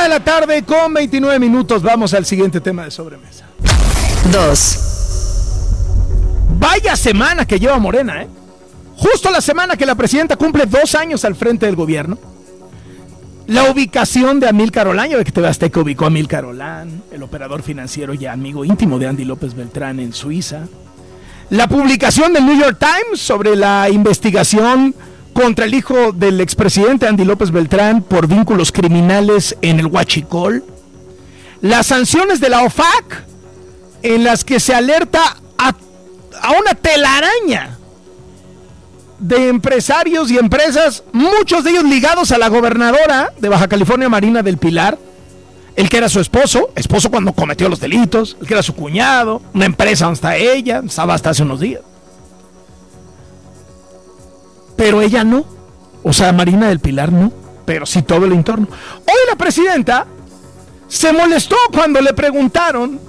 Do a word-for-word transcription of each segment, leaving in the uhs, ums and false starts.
de la tarde con veintinueve minutos. Vamos al siguiente tema de sobremesa. Dos. Vaya semana que lleva Morena, ¿eh? Justo la semana que la presidenta cumple dos años al frente del gobierno. La ubicación de Amílcar Olán, ya ve que T V Azteca ubicó a Amílcar Olán, el operador financiero y amigo íntimo de Andy López Beltrán en Suiza. La publicación del New York Times sobre la investigación contra el hijo del expresidente Andy López Beltrán por vínculos criminales en el Huachicol. Las sanciones de la O F A C, en las que se alerta a, a una telaraña de empresarios y empresas, muchos de ellos ligados a la gobernadora de Baja California, Marina del Pilar, el que era su esposo, esposo cuando cometió los delitos, el que era su cuñado, una empresa donde está ella, estaba hasta hace unos días. Pero ella no, o sea, Marina del Pilar no, pero sí todo el entorno. Hoy la presidenta se molestó cuando le preguntaron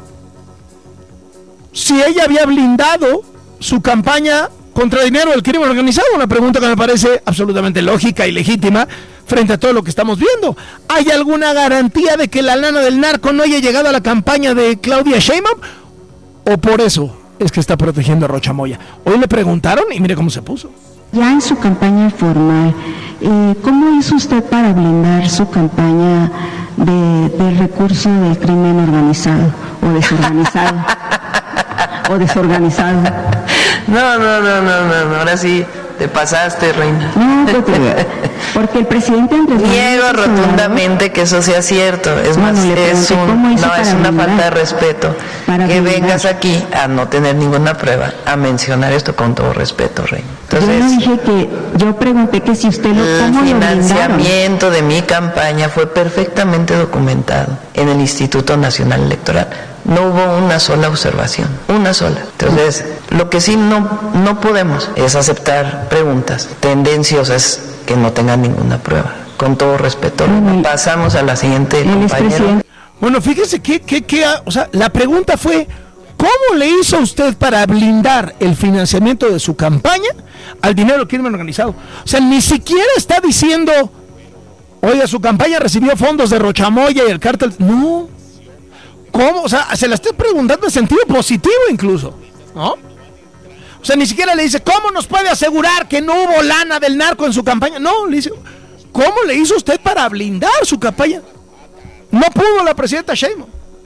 si ella había blindado su campaña contra dinero del crimen organizado, una pregunta que me parece absolutamente lógica y legítima frente a todo lo que estamos viendo. ¿Hay alguna garantía de que la lana del narco no haya llegado a la campaña de Claudia Sheinbaum? ¿O por eso es que está protegiendo a Rocha Moya? Hoy le preguntaron y mire cómo se puso. Ya en su campaña formal, eh, ¿cómo hizo usted para blindar su campaña de, de recurso del crimen organizado o desorganizado? o desorganizado. No, no, no, no, no, no, ahora sí te pasaste, reina. No, porque, porque el presidente Andrés Niego rotundamente que eso sea cierto. Es bueno, más, es, un, no, es una blindar, falta de respeto que blindar. Vengas aquí a no tener ninguna prueba, a mencionar esto con todo respeto, reina. Entonces, yo no dije que, yo pregunté que si usted lo el financiamiento de mi campaña fue perfectamente documentado en el Instituto Nacional Electoral. No hubo una sola observación, una sola. Entonces, lo que sí no, no podemos es aceptar preguntas tendenciosas que no tengan ninguna prueba. Con todo respeto, bueno, pasamos a la siguiente compañera. Bueno, fíjese que, que, que, o sea, la pregunta fue, ¿cómo le hizo usted para blindar el financiamiento de su campaña al dinero del crimen organizado? O sea, ni siquiera está diciendo, oiga, su campaña recibió fondos de Rochamoya y el cártel. No. ¿Cómo? O sea, se la estoy preguntando en sentido positivo incluso, ¿no? O sea, ni siquiera le dice, ¿cómo nos puede asegurar que no hubo lana del narco en su campaña? No, le dice, ¿cómo le hizo usted para blindar su campaña? No pudo la presidenta Sheinbaum.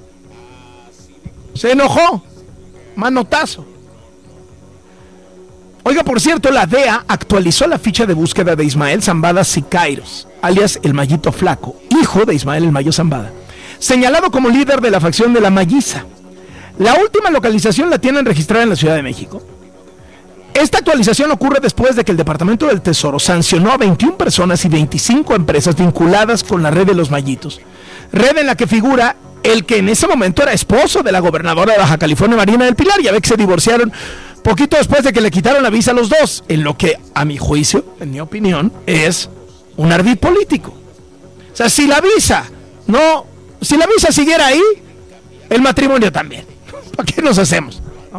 Se enojó. Manotazo. Oiga, por cierto, la D E A actualizó la ficha de búsqueda de Ismael Zambada Siqueiros, alias el Mayito Flaco, hijo de Ismael el Mayo Zambada, señalado como líder de la facción de la Malliza. La última localización la tienen registrada en la Ciudad de México. Esta actualización ocurre después de que el Departamento del Tesoro sancionó a veintiuna personas y veinticinco empresas vinculadas con la red de los Mallitos, red en la que figura el que en ese momento era esposo de la gobernadora de Baja California, Marina del Pilar. Ya ve que se divorciaron poquito después de que le quitaron la visa a los dos, en lo que, a mi juicio, en mi opinión, es un ardid político. O sea, si la visa no... Si la visa siguiera ahí, el matrimonio también. ¿Para qué nos hacemos? ¿No?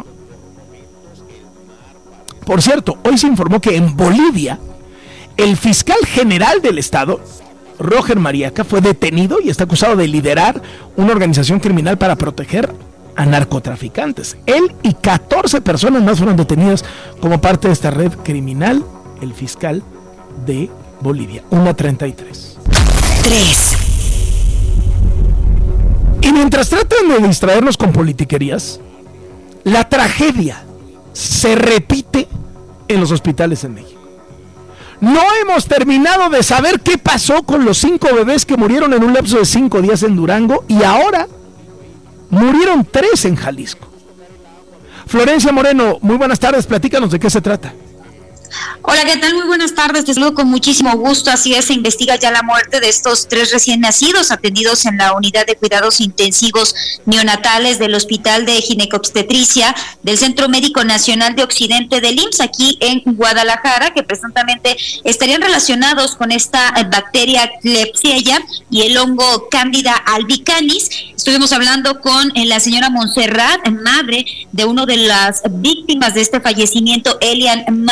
Por cierto, hoy se informó que en Bolivia, el fiscal general del estado, Roger Mariaca, fue detenido y está acusado de liderar una organización criminal para proteger a narcotraficantes. Él y catorce personas más fueron detenidas como parte de esta red criminal, el fiscal de Bolivia. una treinta y tres. tres. Y mientras tratan de distraernos con politiquerías, la tragedia se repite en los hospitales en México. No hemos terminado de saber qué pasó con los cinco bebés que murieron en un lapso de cinco días en Durango y ahora murieron tres en Jalisco. Florencia Moreno, muy buenas tardes, platícanos de qué se trata. Hola, ¿qué tal? Muy buenas tardes, te saludo con muchísimo gusto. Así es, se investiga ya la muerte de estos tres recién nacidos atendidos en la unidad de cuidados intensivos neonatales del Hospital de Ginecobstetricia del Centro Médico Nacional de Occidente del I M S S aquí en Guadalajara, que presuntamente estarían relacionados con esta bacteria Klebsiella y el hongo Candida albicans. Estuvimos hablando con la señora Montserrat, madre de uno de las víctimas de este fallecimiento, Elian Mael,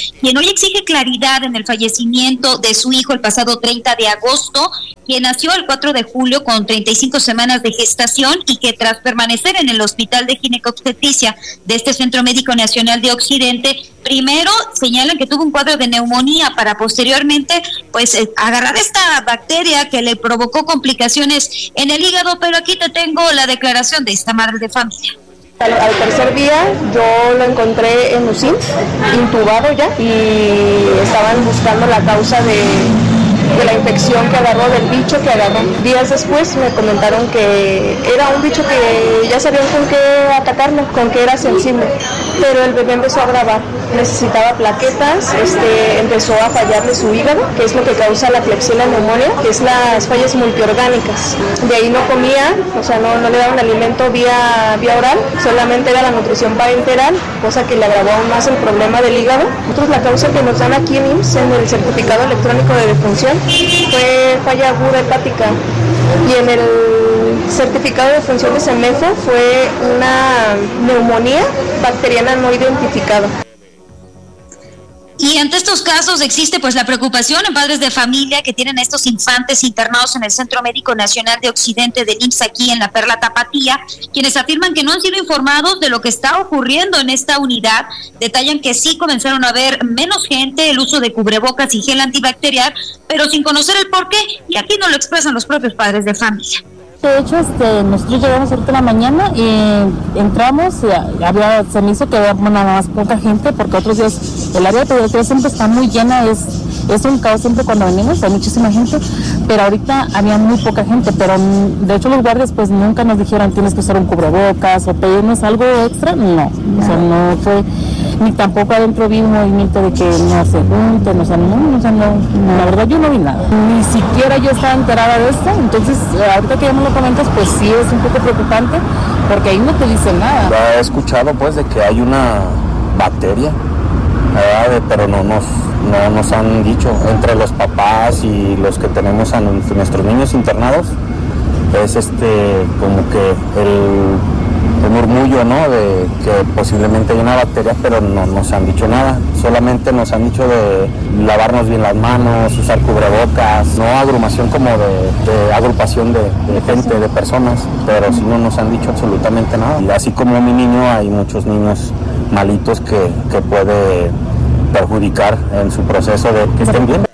quien hoy exige claridad en el fallecimiento de su hijo el pasado treinta de agosto, quien nació el cuatro de julio con treinta y cinco semanas de gestación y que tras permanecer en el Hospital de Ginecobstetricia de este Centro Médico Nacional de Occidente, primero señalan que tuvo un cuadro de neumonía para posteriormente pues eh, agarrar esta bacteria que le provocó complicaciones en el hígado, pero aquí te tengo la declaración de esta madre de familia. Al, al tercer día yo lo encontré en U C I, intubado ya, y estaban buscando la causa de, de la infección que agarró, del bicho que agarró. Días después me comentaron que era un bicho que ya sabían con qué atacarlo, con qué era sensible, pero el bebé empezó a agravar, necesitaba plaquetas, este, empezó a fallarle su hígado, que es lo que causa la Klebsiella neumonía, que es las fallas multiorgánicas. De ahí no comía, o sea, no, no le daban alimento vía, vía oral, solamente era la nutrición parenteral, cosa que le agravó aún más el problema del hígado. Nosotros la causa que nos dan aquí en I M S S, en el certificado electrónico de defunción, fue falla aguda hepática, y en el certificado de defunción de CEMEFO fue una neumonía bacteriana no identificada. Y ante estos casos existe pues la preocupación en padres de familia que tienen a estos infantes internados en el Centro Médico Nacional de Occidente del I M S S aquí en la Perla Tapatía, quienes afirman que no han sido informados de lo que está ocurriendo en esta unidad. Detallan que sí comenzaron a ver menos gente, el uso de cubrebocas y gel antibacterial, pero sin conocer el porqué, y aquí no lo expresan los propios padres de familia. De hecho, este, nosotros llegamos ahorita en la mañana y entramos, y había, se me hizo que había nada más poca gente, porque otros días el área de pediatría siempre está muy llena, es, es un caos siempre cuando venimos, hay muchísima gente, pero ahorita había muy poca gente, pero de hecho los guardias pues nunca nos dijeron tienes que usar un cubrebocas o pedirnos algo extra, no, o sea, no fue, ni tampoco adentro vi un movimiento de que no se junten, o sea, no, o sea, no, no, la verdad yo no vi nada, ni siquiera yo estaba enterada de esto, entonces ahorita que ya me lo comentas, pues sí es un poco preocupante, porque ahí no te dicen nada. He escuchado pues de que hay una bacteria, ¿verdad? Pero no nos, no nos han dicho, entre los papás y los que tenemos a nuestros niños internados, es este como que el... el murmullo, ¿no?, de que posiblemente hay una bacteria, pero no nos han dicho nada. Solamente nos han dicho de lavarnos bien las manos, usar cubrebocas, no agrupación como de, de agrupación de, de gente, de personas, pero sí no nos han dicho absolutamente nada. Y así como mi niño, hay muchos niños malitos que, que puede perjudicar en su proceso de que estén bien.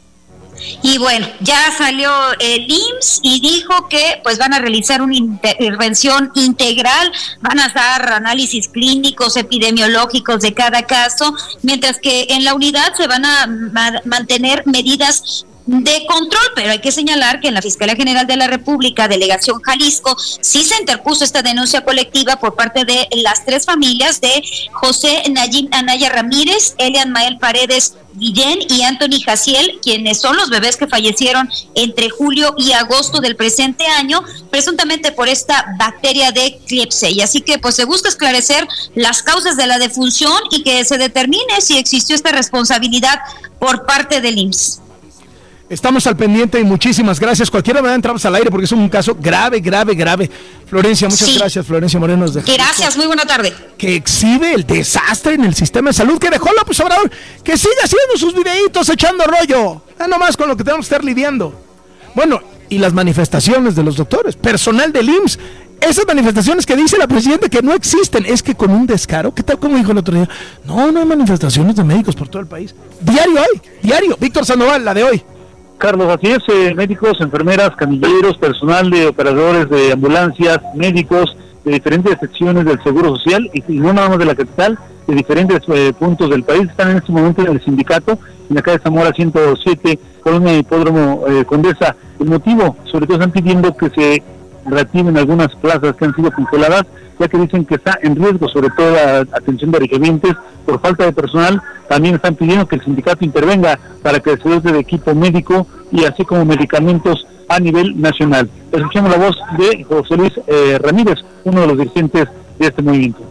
Y bueno, ya salió el I M S S y dijo que pues van a realizar una intervención integral, van a dar análisis clínicos, epidemiológicos de cada caso, mientras que en la unidad se van a ma- mantener medidas de control, pero hay que señalar que en la Fiscalía General de la República, Delegación Jalisco, sí se interpuso esta denuncia colectiva por parte de las tres familias de José Nayib Anaya Ramírez, Elian Mael Paredes Guillén y Anthony Jaciel, quienes son los bebés que fallecieron entre julio y agosto del presente año, presuntamente por esta bacteria de Klebsiella. Así que pues se busca esclarecer las causas de la defunción y que se determine si existió esta responsabilidad por parte del I M S S. Estamos al pendiente y muchísimas gracias. Cualquiera manera entramos al aire porque es un caso grave, grave, grave. Florencia, muchas sí. gracias, Florencia Moreno. De gracias, muy buena tarde. Que exhibe el desastre en el sistema de salud que dejó López Obrador, que sigue haciendo sus videitos echando rollo. Ah, nomás con lo que tenemos que estar lidiando. Bueno, y las manifestaciones de los doctores, personal del I M S S. Esas manifestaciones que dice la presidenta que no existen, es que con un descaro, ¿qué tal como dijo el otro día? No, no hay manifestaciones de médicos por todo el país. Diario hay, diario. Víctor Sandoval, la de hoy. Carlos, así es, eh, médicos, enfermeras, camilleros, personal de operadores de ambulancias, médicos de diferentes secciones del Seguro Social y, y no nada más de la capital, de diferentes eh, puntos del país, están en este momento en el sindicato, en la calle Zamora ciento siete, Colonia Hipódromo eh, Condesa. El motivo, sobre todo están pidiendo que se reactiven algunas plazas que han sido congeladas, ya que dicen que está en riesgo sobre todo la atención de requerientes por falta de personal. También están pidiendo que el sindicato intervenga para que se dote de equipo médico y así como medicamentos a nivel nacional. Escuchamos la voz de José Luis eh, Ramírez, uno de los dirigentes de este movimiento.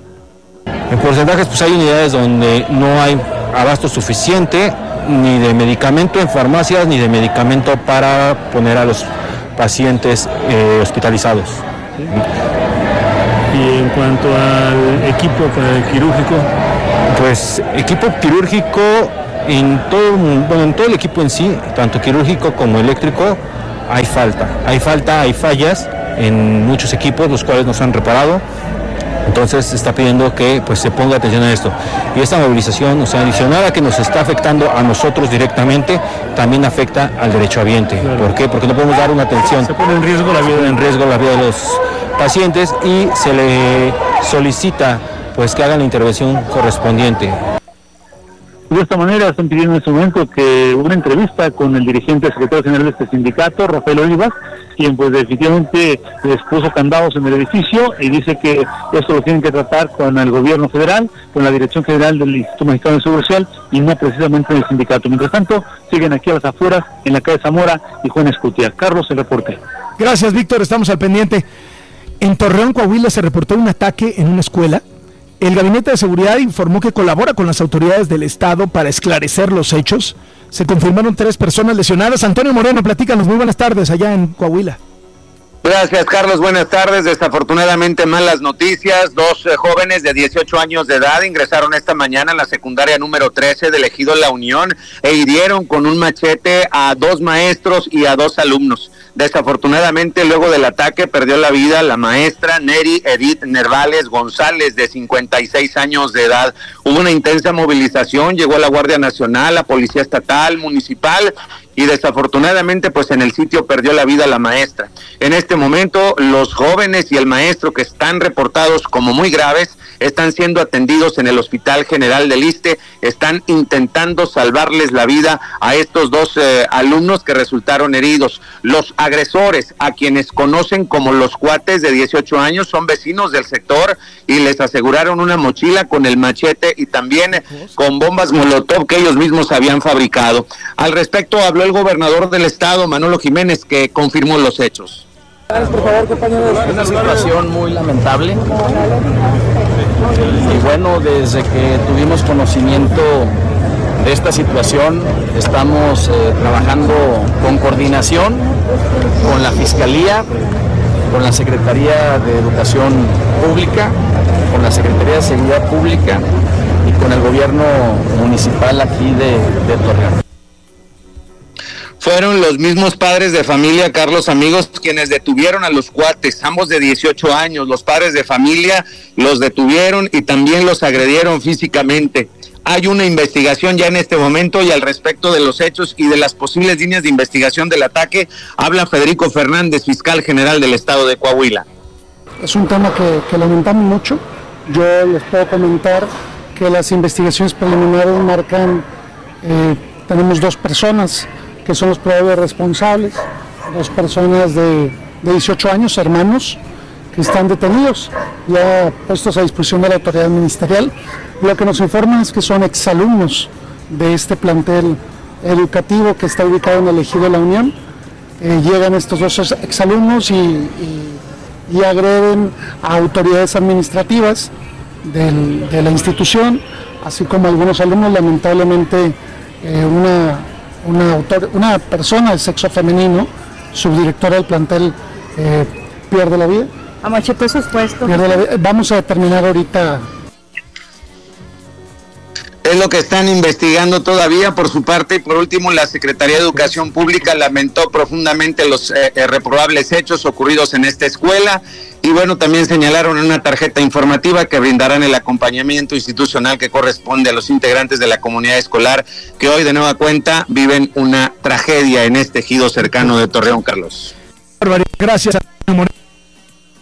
En porcentajes, pues hay unidades donde no hay abasto suficiente, ni de medicamento en farmacias, ni de medicamento para poner a los pacientes eh, hospitalizados. ¿Sí? Y en cuanto al equipo para el quirúrgico, Pues equipo quirúrgico en todo, bueno, en todo el equipo en sí, tanto quirúrgico como eléctrico, hay falta, hay falta, hay fallas en muchos equipos, los cuales nos han reparado. Entonces se está pidiendo que pues se ponga atención a esto. Y esta movilización, o sea, adicional a que nos está afectando a nosotros directamente, también afecta al derechohabiente. ¿Por qué? Porque no podemos dar una atención. Se pone en riesgo la vida, en riesgo la vida de los pacientes y se le solicita pues que hagan la intervención correspondiente. De esta manera están pidiendo en este momento que una entrevista con el dirigente secretario general de este sindicato, Rafael Olivas, quien pues definitivamente les puso candados en el edificio y dice que esto lo tienen que tratar con el gobierno federal, con la dirección general del Instituto Mexicano de Seguro Social y no precisamente en el sindicato. Mientras tanto, siguen aquí a las afueras, en la calle Zamora y Juan Escutia. Carlos, el reporte. Gracias, Víctor, estamos al pendiente. En Torreón, Coahuila, se reportó un ataque en una escuela. El Gabinete de Seguridad informó que colabora con las autoridades del Estado para esclarecer los hechos. Se confirmaron tres personas lesionadas. Antonio Moreno, platícanos. Muy buenas tardes allá en Coahuila. Gracias, Carlos. Buenas tardes. Desafortunadamente, malas noticias. Dos eh, jóvenes de dieciocho años de edad ingresaron esta mañana a la secundaria número trece del Ejido La Unión e hirieron con un machete a dos maestros y a dos alumnos. Desafortunadamente, luego del ataque, perdió la vida la maestra Neri Edith Nervales González, de cincuenta y seis años de edad. Hubo una intensa movilización, llegó la Guardia Nacional, la Policía Estatal, Municipal, y desafortunadamente pues en el sitio perdió la vida la maestra. En este momento los jóvenes y el maestro, que están reportados como muy graves, están siendo atendidos en el Hospital General del Iste, están intentando salvarles la vida a estos dos eh, alumnos que resultaron heridos. Los agresores, a quienes conocen como los cuates de dieciocho años, son vecinos del sector y les aseguraron una mochila con el machete y también con bombas molotov que ellos mismos habían fabricado. Al respecto habló el gobernador del estado, Manolo Jiménez, que confirmó los hechos. Por favor, compañeros. Una situación muy lamentable. Y bueno, desde que tuvimos conocimiento de esta situación, estamos eh, trabajando con coordinación con la Fiscalía, con la Secretaría de Educación Pública, con la Secretaría de Seguridad Pública y con el gobierno municipal aquí de, de Torreón. Fueron los mismos padres de familia, Carlos, amigos, quienes detuvieron a los cuates, ambos de dieciocho años. Los padres de familia los detuvieron y también los agredieron físicamente. Hay una investigación ya en este momento, y al respecto de los hechos y de las posibles líneas de investigación del ataque, habla Federico Fernández, fiscal general del estado de Coahuila. Es un tema que, que lamentamos mucho. Yo les puedo comentar que las investigaciones preliminares marcan, eh, tenemos dos personas que son los probables responsables, dos personas de, de dieciocho años, hermanos, que están detenidos, ya puestos a disposición de la autoridad ministerial. Lo que nos informan es que son exalumnos de este plantel educativo que está ubicado en el Ejido La Unión. Eh, llegan estos dos exalumnos y, y, y agreden a autoridades administrativas del, de la institución, así como algunos alumnos. Lamentablemente, eh, una Una, autor, una persona de sexo femenino, subdirectora del plantel, eh, pierde la vida. ¿A machetazo puesto? Pierde la vida. Vamos a determinar ahorita. Es lo que están investigando todavía por su parte. Y por último, la Secretaría de Educación Pública lamentó profundamente los eh, eh, reprobables hechos ocurridos en esta escuela. Y bueno, también señalaron en una tarjeta informativa que brindarán el acompañamiento institucional que corresponde a los integrantes de la comunidad escolar, que hoy de nueva cuenta viven una tragedia en este ejido cercano de Torreón, Carlos. Gracias, Moreno.